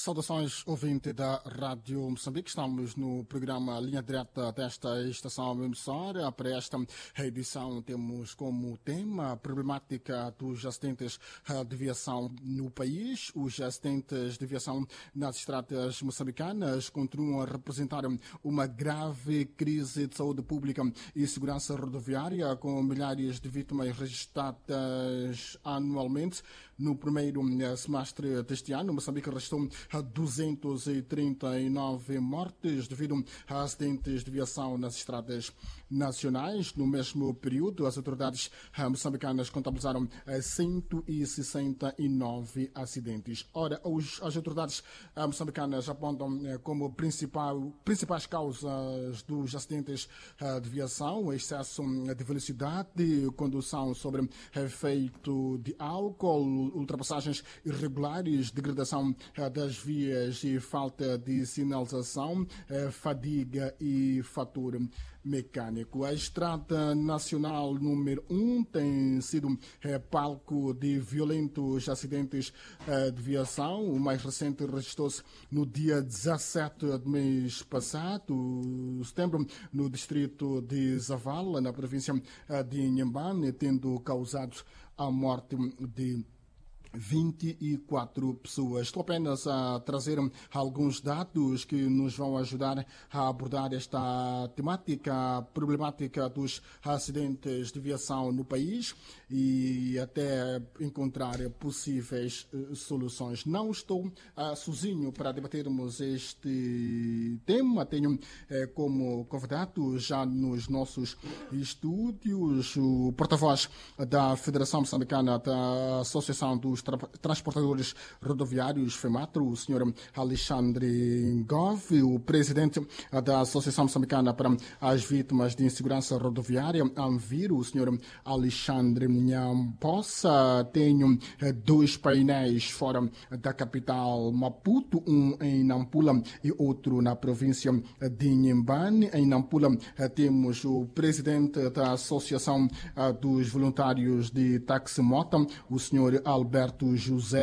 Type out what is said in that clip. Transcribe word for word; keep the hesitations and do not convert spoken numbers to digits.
Saudações, ouvinte da Rádio Moçambique. Estamos no programa Linha Direta desta estação emissora. Para esta edição temos como tema a problemática dos acidentes de viação no país. Os acidentes de viação nas estradas moçambicanas continuam a representar uma grave crise de saúde pública e segurança rodoviária, com milhares de vítimas registradas anualmente. No primeiro semestre deste ano, Moçambique registrou duzentas e trinta e nove mortes devido a acidentes de viação nas estradas nacionais. No mesmo período, as autoridades moçambicanas contabilizaram cento e sessenta e nove acidentes. Ora, os, as autoridades moçambicanas apontam como principal, principais causas dos acidentes de viação: excesso de velocidade, condução sobre efeito de álcool, ultrapassagens irregulares, degradação das vias e falta de sinalização, fadiga e fator mecânico. A Estrada Nacional número um tem sido palco de violentos acidentes de viação. O mais recente registrou-se no dia dezassete do mês passado, setembro, no distrito de Zavala, na província de Inhambane, tendo causado a morte de vinte e quatro pessoas. Estou apenas a trazer alguns dados que nos vão ajudar a abordar esta temática, a problemática dos acidentes de viação no país e até encontrar possíveis uh, soluções. Não estou uh, sozinho para debatermos este tema. Tenho uh, como convidado já nos nossos estúdios o porta-voz da Federação Moçambicana da Associação dos Transportadores Rodoviários, FEMATRO, o senhor Alexandre Ngove, o presidente da Associação Moçambicana para as Vítimas de Insegurança Rodoviária, ANVIRO, o senhor Alexandre Nhampossa. Tenho dois painéis fora da capital Maputo, um em Nampula e outro na província de Inhambane. Em Nampula temos o presidente da Associação dos Voluntários de Taximota, o senhor Alberto José,